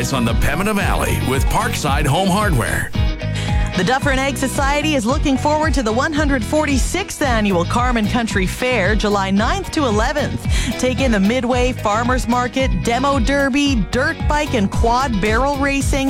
eyes on the Pembina Valley with Parkside Home Hardware. The Dufferin Egg Society is looking forward to the 146th annual Carman Country Fair, July 9th to 11th. Take in the Midway Farmers Market, Demo Derby, dirt bike and quad barrel racing,